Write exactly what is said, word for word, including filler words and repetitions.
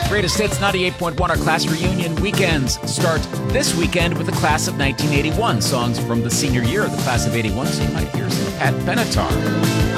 Greatest Hits ninety-eight point one, our class reunion weekends start this weekend with the class of nineteen eighty-one. Songs from the senior year of the class of eighty-one, so you might hear some Pat Benatar.